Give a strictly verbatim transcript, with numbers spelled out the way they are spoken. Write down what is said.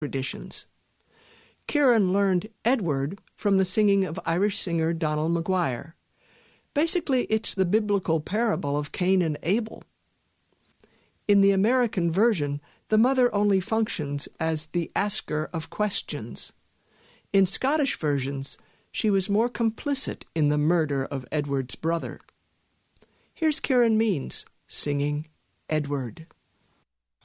traditions. Kieran learned Edward from the singing of Irish singer Donald Maguire. Basically, it's the biblical parable of Cain and Abel. In the American version, the mother only functions as the asker of questions. In Scottish versions, she was more complicit in the murder of Edward's brother. Here's Kieran Means singing Edward.